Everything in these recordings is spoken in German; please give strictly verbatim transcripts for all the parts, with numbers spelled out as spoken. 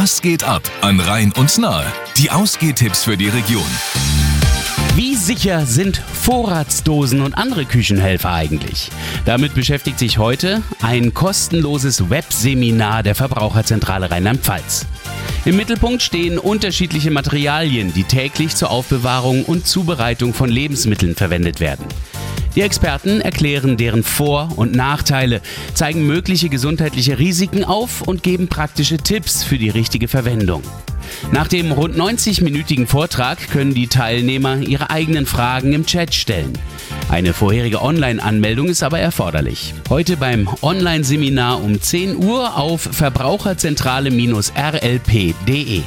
Was geht ab an Rhein und Nahe? Die Ausgehtipps für die Region. Wie sicher sind Vorratsdosen und andere Küchenhelfer eigentlich? Damit beschäftigt sich heute ein kostenloses Webseminar der Verbraucherzentrale Rheinland-Pfalz. Im Mittelpunkt stehen unterschiedliche Materialien, die täglich zur Aufbewahrung und Zubereitung von Lebensmitteln verwendet werden. Die Experten erklären deren Vor- und Nachteile, zeigen mögliche gesundheitliche Risiken auf und geben praktische Tipps für die richtige Verwendung. Nach dem rund neunzig-minütigen Vortrag können die Teilnehmer ihre eigenen Fragen im Chat stellen. Eine vorherige Online-Anmeldung ist aber erforderlich. Heute beim Online-Seminar um zehn Uhr auf verbraucherzentrale R L P punkt de.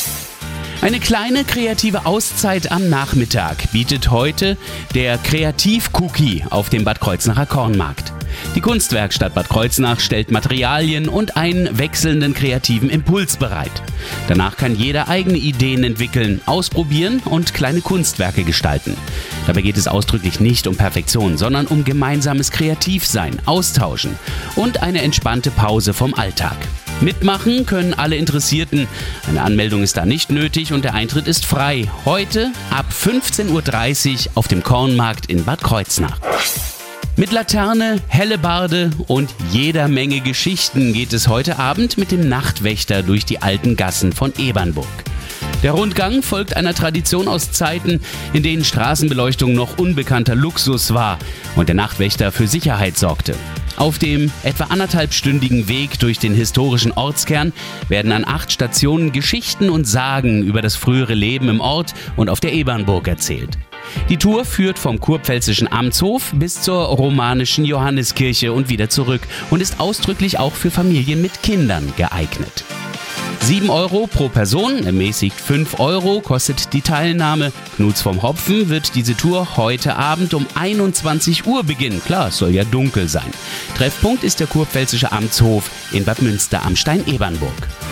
Eine kleine kreative Auszeit am Nachmittag bietet heute der Kreativ-Cookie auf dem Bad Kreuznacher Kornmarkt. Die Kunstwerkstatt Bad Kreuznach stellt Materialien und einen wechselnden kreativen Impuls bereit. Danach kann jeder eigene Ideen entwickeln, ausprobieren und kleine Kunstwerke gestalten. Dabei geht es ausdrücklich nicht um Perfektion, sondern um gemeinsames Kreativsein, Austauschen und eine entspannte Pause vom Alltag. Mitmachen können alle Interessierten. Eine Anmeldung ist da nicht nötig und der Eintritt ist frei. Heute ab fünfzehn Uhr dreißig auf dem Kornmarkt in Bad Kreuznach. Mit Laterne, Hellebarde und jeder Menge Geschichten geht es heute Abend mit dem Nachtwächter durch die alten Gassen von Ebernburg. Der Rundgang folgt einer Tradition aus Zeiten, in denen Straßenbeleuchtung noch unbekannter Luxus war und der Nachtwächter für Sicherheit sorgte. Auf dem etwa anderthalbstündigen Weg durch den historischen Ortskern werden an acht Stationen Geschichten und Sagen über das frühere Leben im Ort und auf der Ebernburg erzählt. Die Tour führt vom kurpfälzischen Amtshof bis zur romanischen Johanneskirche und wieder zurück und ist ausdrücklich auch für Familien mit Kindern geeignet. sieben Euro pro Person, ermäßigt fünf Euro, kostet die Teilnahme. Knuts vom Hopfen wird diese Tour heute Abend um einundzwanzig Uhr beginnen. Klar, es soll ja dunkel sein. Treffpunkt ist der kurpfälzische Amtshof in Bad Münster am Stein-Ebernburg.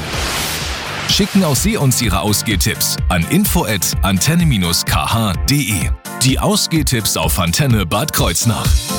Schicken auch Sie uns Ihre Ausgehtipps an info at antenne Bindestrich k h punkt de. Die Ausgehtipps auf Antenne Bad Kreuznach.